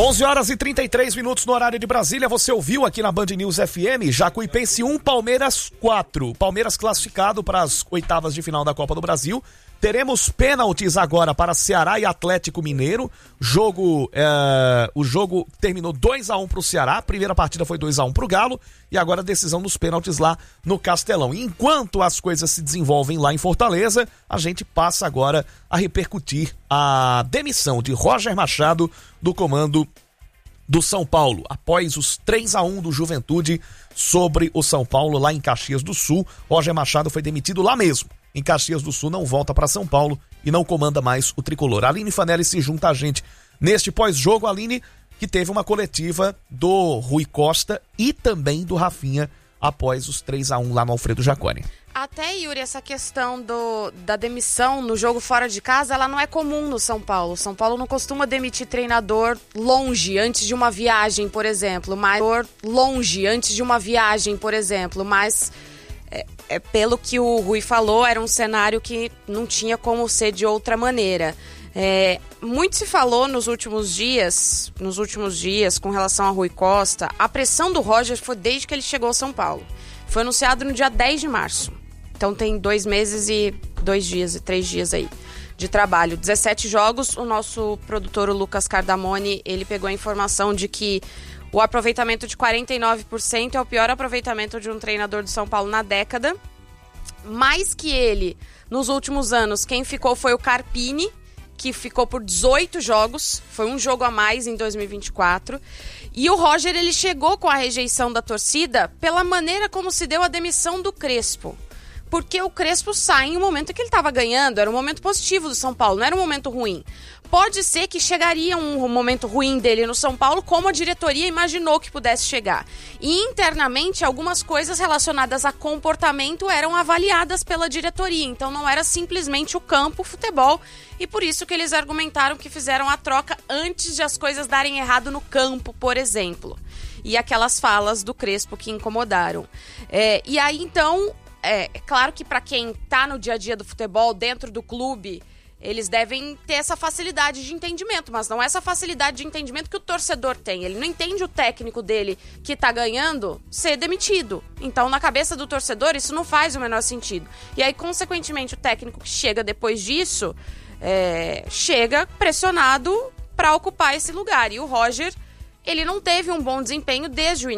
11h33 no horário de Brasília. Você ouviu aqui na Band News FM, Jacuipense 1, Palmeiras 4. Palmeiras classificado para as oitavas de final da Copa do Brasil. Teremos pênaltis agora para Ceará e Atlético Mineiro. O jogo terminou 2-1 para o Ceará. A primeira partida foi 2-1 para o Galo. E agora a decisão dos pênaltis lá no Castelão. E enquanto as coisas se desenvolvem lá em Fortaleza, a gente passa agora a repercutir a demissão de Roger Machado do comando do São Paulo, após os 3-1 do Juventude sobre o São Paulo lá em Caxias do Sul. Roger Machado foi demitido lá mesmo, em Caxias do Sul, não volta para São Paulo e não comanda mais o tricolor. A Aline Fanelli se junta a gente neste pós-jogo. Aline, que teve uma coletiva do Rui Costa e também do Rafinha após os 3-1 lá no Alfredo Jaconi. Até, Yuri, essa questão da demissão no jogo fora de casa, ela não é comum no São Paulo. São Paulo não costuma demitir treinador longe, antes de uma viagem, por exemplo. Mas pelo que o Rui falou, era um cenário que não tinha como ser de outra maneira. Muito se falou nos últimos dias com relação a Rui Costa. A pressão do Roger foi desde que ele chegou ao São Paulo. Foi anunciado no dia 10 de março. Então tem 2 meses e 2 dias e 3 dias aí de trabalho. 17 jogos. O nosso produtor, o Lucas Cardamone, ele pegou a informação de que o aproveitamento de 49% é o pior aproveitamento de um treinador do São Paulo na década. Mais que ele, nos últimos anos, quem ficou foi o Carpini, que ficou por 18 jogos. Foi um jogo a mais em 2024. E o Roger, ele chegou com a rejeição da torcida pela maneira como se deu a demissão do Crespo. Porque o Crespo sai em um momento que ele estava ganhando, era um momento positivo do São Paulo, não era um momento ruim. Pode ser que chegaria um momento ruim dele no São Paulo, como a diretoria imaginou que pudesse chegar. E internamente, algumas coisas relacionadas a comportamento eram avaliadas pela diretoria. Então não era simplesmente o campo, o futebol. E por isso que eles argumentaram que fizeram a troca antes de as coisas darem errado no campo, por exemplo. E aquelas falas do Crespo que incomodaram. E aí, então, é claro que para quem tá no dia a dia do futebol, dentro do clube, eles devem ter essa facilidade de entendimento, mas não é essa facilidade de entendimento que o torcedor tem. Ele não entende o técnico dele que tá ganhando ser demitido. Então, na cabeça do torcedor, isso não faz o menor sentido. E aí, consequentemente, o técnico que chega depois disso, chega pressionado para ocupar esse lugar. E o Roger, ele não teve um bom desempenho desde o início.